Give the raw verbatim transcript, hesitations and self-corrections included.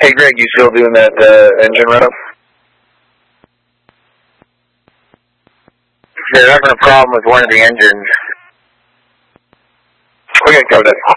Hey Greg, you still doing that uh, engine run-up? They're having a problem with one of the engines. Okay, go ahead.